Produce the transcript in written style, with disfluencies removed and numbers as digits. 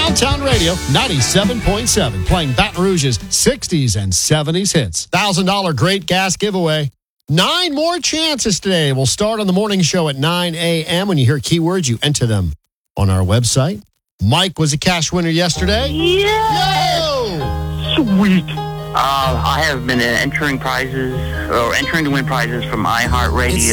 Downtown Radio 97.7, playing Baton Rouge's 60s and 70s hits. $1,000 Great Gas giveaway. 9 more chances today. We'll start on the morning show at 9 a.m. When you hear keywords, you enter them on our website. Mike was a cash winner yesterday. Yeah! Yo! Sweet. I have been entering to win prizes from iHeartRadio. It's